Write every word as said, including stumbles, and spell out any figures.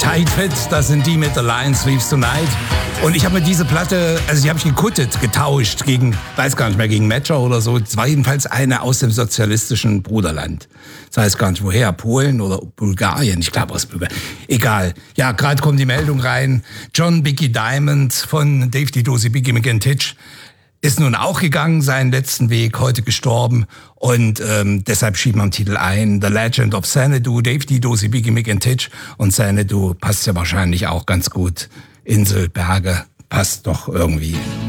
Tight Fit, das sind die mit The Lion Sleeps Tonight. Und ich habe mir diese Platte, also die habe ich gekuttet, getauscht gegen, weiß gar nicht mehr, gegen Metro oder so. Es war jedenfalls eine aus dem sozialistischen Bruderland. Das weiß gar nicht woher, Polen oder Bulgarien, ich glaube aus Bulgarien. Egal. Ja, gerade kommt die Meldung rein. John Biggie Diamond von Dave Di Dosi Biggie McIntitch ist nun auch gegangen, seinen letzten Weg, heute gestorben. Und ähm, deshalb schieben wir am Titel ein, The Legend of Xanadu, Dave Di Dosi Biggie McIntitch. Und Xanadu passt ja wahrscheinlich auch ganz gut. Insel, Berge, passt doch irgendwie.